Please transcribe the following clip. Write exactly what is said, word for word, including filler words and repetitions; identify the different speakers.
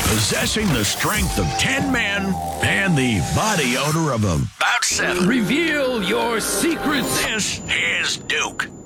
Speaker 1: Possessing the strength of ten men and the body odor of about seven.
Speaker 2: Reveal your secrets.
Speaker 1: This is Duke.